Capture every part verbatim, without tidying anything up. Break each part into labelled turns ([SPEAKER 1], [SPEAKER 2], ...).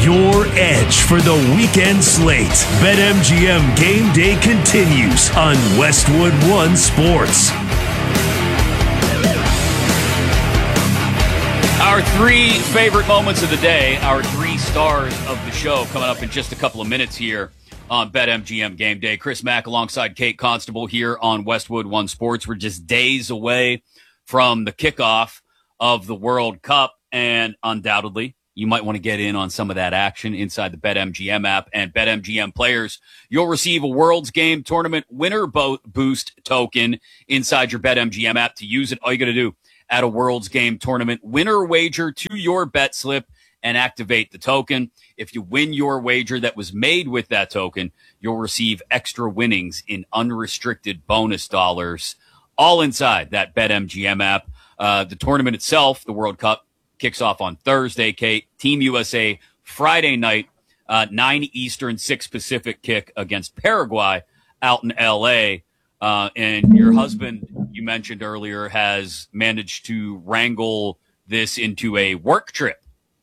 [SPEAKER 1] your edge for the weekend slate. BetMGM Game Day continues on Westwood One Sports.
[SPEAKER 2] Our three favorite moments of the day, our three stars of the show, coming up in just a couple of minutes here on BetMGM Game Day. Chris Mack alongside Kate Constable here on Westwood One Sports. We're just days away from the kickoff of the World Cup, and undoubtedly, you might want to get in on some of that action inside the BetMGM app. And BetMGM players, you'll receive a World's Game Tournament Winner Bo- Boost token inside your BetMGM app. To use it, all you got to do, add a World's Game Tournament winner wager to your bet slip and activate the token. If you win your wager that was made with that token, you'll receive extra winnings in unrestricted bonus dollars, all inside that BetMGM app. Uh, the tournament itself, the World Cup, kicks off on Thursday, Kate. Team U S A Friday night, uh, nine Eastern, six Pacific kick against Paraguay out in L A. Uh, and your husband, you mentioned earlier, has managed to wrangle this into a work trip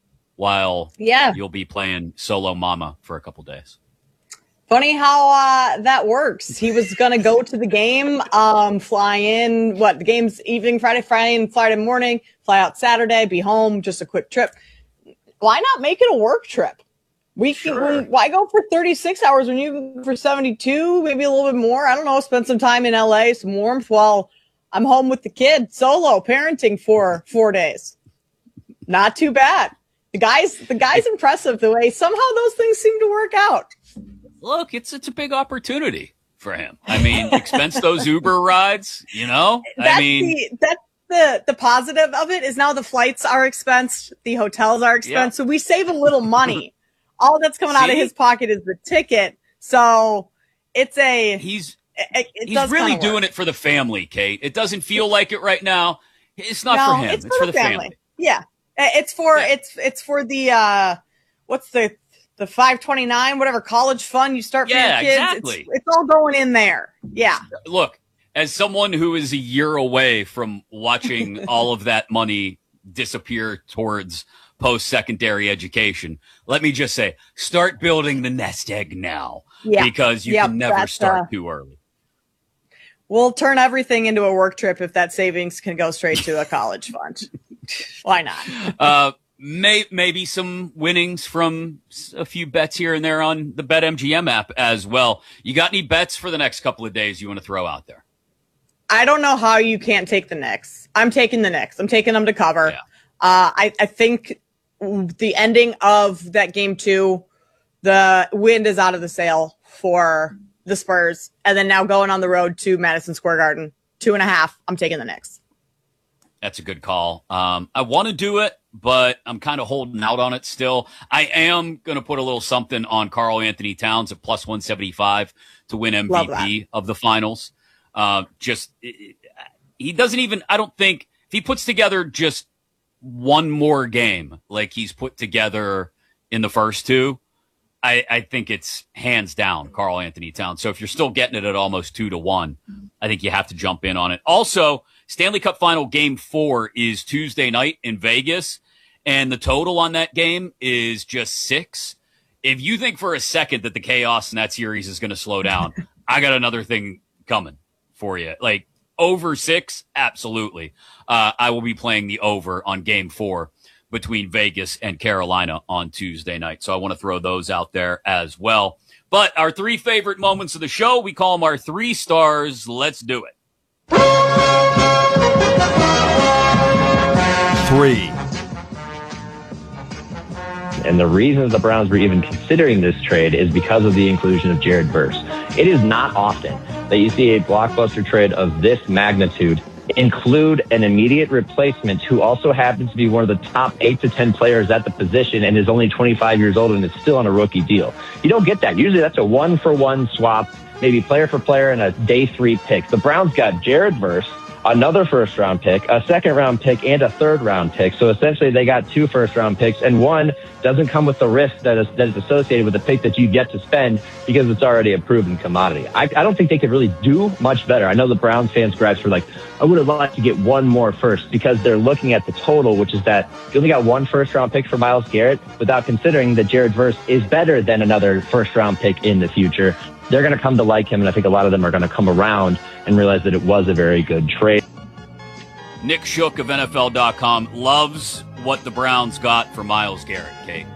[SPEAKER 2] while
[SPEAKER 3] yeah.
[SPEAKER 2] you'll be playing solo mama for a couple days.
[SPEAKER 3] Funny how uh, that works. He was going to go to the game, um, fly in, what, the game's evening, Friday, Friday, and Friday morning, fly out Saturday, be home, just a quick trip. Why not make it a work trip? We can,
[SPEAKER 2] Sure.
[SPEAKER 3] we, why go for thirty-six hours when you go for seventy-two, maybe a little bit more? I don't know, spend some time in L A, some warmth while I'm home with the kid, solo parenting for four days. Not too bad. The guy's, the guy's impressive the way somehow those things seem to work out.
[SPEAKER 2] Look, it's it's a big opportunity for him. I mean, expense those Uber rides, you know?
[SPEAKER 3] That's
[SPEAKER 2] I mean,
[SPEAKER 3] the, that's the, the positive of it is now the flights are expensed, the hotels are expensed,
[SPEAKER 2] yeah.
[SPEAKER 3] so we save a little money. All that's coming
[SPEAKER 2] See?
[SPEAKER 3] out of his pocket is the ticket. So it's a
[SPEAKER 2] he's
[SPEAKER 3] it, it
[SPEAKER 2] he's
[SPEAKER 3] does
[SPEAKER 2] really
[SPEAKER 3] kinda
[SPEAKER 2] doing
[SPEAKER 3] work.
[SPEAKER 2] it for the family, Kate. It doesn't feel like it right now. It's not
[SPEAKER 3] no,
[SPEAKER 2] for him.
[SPEAKER 3] It's,
[SPEAKER 2] It's,
[SPEAKER 3] for,
[SPEAKER 2] for
[SPEAKER 3] the
[SPEAKER 2] the
[SPEAKER 3] family.
[SPEAKER 2] family.
[SPEAKER 3] Yeah, it's for
[SPEAKER 2] Yeah.
[SPEAKER 3] it's it's for the uh, what's the the five twenty-nine whatever college fund you start for
[SPEAKER 2] Yeah,
[SPEAKER 3] your kids.
[SPEAKER 2] exactly.
[SPEAKER 3] It's, it's all going in there. Yeah.
[SPEAKER 2] Look, as someone who is a year away from watching all of that money disappear towards post-secondary education, let me just say, start building the nest egg now,
[SPEAKER 3] Yeah.
[SPEAKER 2] because you
[SPEAKER 3] Yep,
[SPEAKER 2] can never
[SPEAKER 3] that's,
[SPEAKER 2] start
[SPEAKER 3] uh,
[SPEAKER 2] too early.
[SPEAKER 3] We'll turn everything into a work trip if that savings can go straight to a college fund. Why not?
[SPEAKER 2] Uh, may, maybe some winnings from a few bets here and there on the BetMGM app as well. You got any bets for the next couple of days you want to throw out there?
[SPEAKER 3] I don't know how you can't take the Knicks. I'm taking the Knicks. I'm taking them to cover.
[SPEAKER 2] Yeah.
[SPEAKER 3] Uh, I, I think the ending of that game two, the wind is out of the sail for the Spurs. And then now going on the road to Madison Square Garden, two and a half. I'm taking the Knicks.
[SPEAKER 2] That's a good call. Um, I want to do it, but I'm kind of holding out on it still. I am going to put a little something on Karl Anthony Towns at plus one seventy-five to win M V P of the finals. Uh, just, it, he doesn't even, I don't think, if he puts together just one more game like he's put together in the first two, I, I think it's hands down Karl Anthony Towns. So if you're still getting it at almost two to one, I think you have to jump in on it. Also, Stanley Cup Final Game four is Tuesday night in Vegas, and the total on that game is just six. If you think for a second that the chaos in that series is going to slow down, I got another thing coming for you. Like, over six, absolutely. Uh, I will be playing the over on Game four between Vegas and Carolina on Tuesday night. So I want to throw those out there as well. But our three favorite moments of the show, we call them our three stars. Let's do it.
[SPEAKER 1] Three.
[SPEAKER 4] And the reason the Browns were even considering this trade is because of the inclusion of Jared Verse. It is not often that you see a blockbuster trade of this magnitude include an immediate replacement who also happens to be one of the top eight to ten players at the position and is only twenty-five years old and is still on a rookie deal. You don't get that. Usually that's a one-for-one swap, maybe player for player and a day three pick. The Browns got Jared Verse, another first round pick, a second round pick, and a third round pick. So essentially they got two first round picks, and one doesn't come with the risk that is, that is associated with the pick that you get to spend because it's already a proven commodity. I, I don't think they could really do much better. I know the Browns fans grasp for like, I would have liked to get one more first, because they're looking at the total, which is that you only got one first round pick for Myles Garrett without considering that Jared Verse is better than another first round pick in the future. They're going to come to like him, and I think a lot of them are going to come around and realize that it was a very good trade.
[SPEAKER 2] Nick Shook of N F L dot com loves what the Browns got for Myles Garrett, Kate.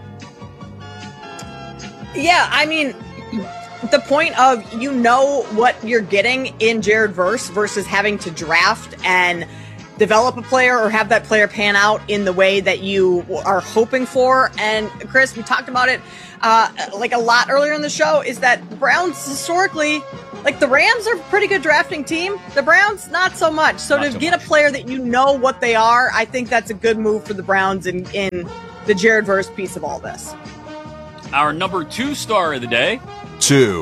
[SPEAKER 3] Yeah, I mean, the point of, you know what you're getting in Jared Verse versus having to draft and develop a player or have that player pan out in the way that you are hoping for. And Chris, we talked about it uh, like a lot earlier in the show, is that Browns historically, like the Rams are a pretty good drafting team. The Browns, not so much. So not to so get much. a player that you know what they are, I think that's a good move for the Browns in, in the Jared Verse piece of all this.
[SPEAKER 2] Our number two star of the day.
[SPEAKER 5] Two.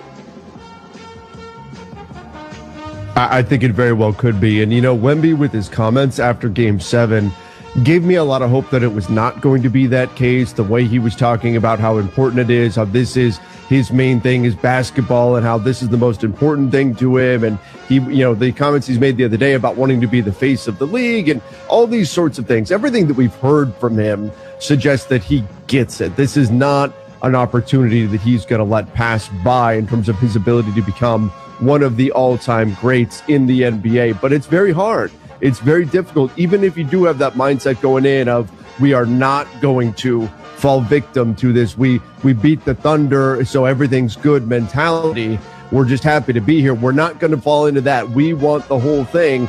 [SPEAKER 6] I think it very well could be. And, you know, Wemby with his comments after game seven gave me a lot of hope that it was not going to be that case. The way he was talking about how important it is, how this is his main thing is basketball, and how this is the most important thing to him. And he, you know, the comments he's made the other day about wanting to be the face of the league and all these sorts of things. Everything that we've heard from him suggests that he gets it. This is not an opportunity that he's going to let pass by in terms of his ability to become one of the all-time greats in the N B A. But it's very hard. It's very difficult. Even if you do have that mindset going in of, we are not going to fall victim to this. We, we beat the Thunder, so everything's good mentality. We're just happy to be here. We're not going to fall into that. We want the whole thing.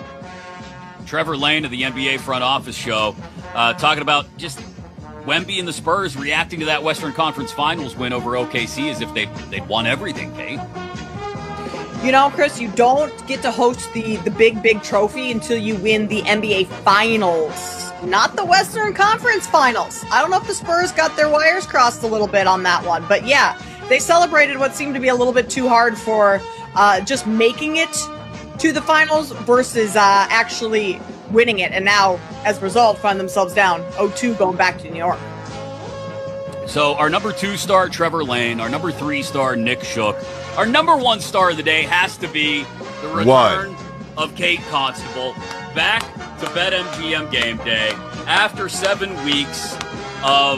[SPEAKER 2] Trevor Lane of the N B A front office show uh, talking about just Wemby and the Spurs reacting to that Western Conference Finals win over O K C as if they, they'd won everything, Kate.
[SPEAKER 3] You know, Chris, you don't get to host the, the big, big trophy until you win the N B A Finals, not the Western Conference Finals. I don't know if the Spurs got their wires crossed a little bit on that one, but yeah, they celebrated what seemed to be a little bit too hard for uh, just making it to the finals versus uh, actually winning it. And now, as a result, find themselves down oh two going back to New York.
[SPEAKER 2] So our number two star, Trevor Lane. Our number three star, Nick Shook. Our number one star of the day has to be the return what? of Kate Constable back to BetMGM Game Day after seven weeks of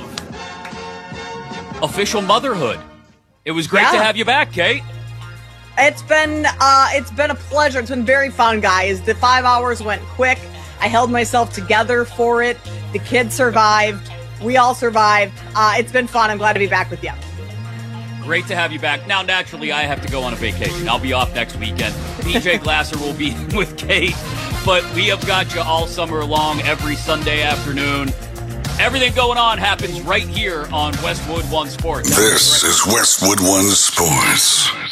[SPEAKER 2] official motherhood. It was great yeah. to have you back, Kate.
[SPEAKER 3] It's been uh, it's been a pleasure. It's been very fun, guys. The five hours went quick. I held myself together for it. The kids survived. We all survived. Uh, it's been fun. I'm glad to be back with you.
[SPEAKER 2] Great to have you back. Now, naturally, I have to go on a vacation. I'll be off next weekend. D J Glasser will be with Kate, but we have got you all summer long, every Sunday afternoon. Everything going on happens right here on Westwood One Sports.
[SPEAKER 7] This is Westwood One Sports.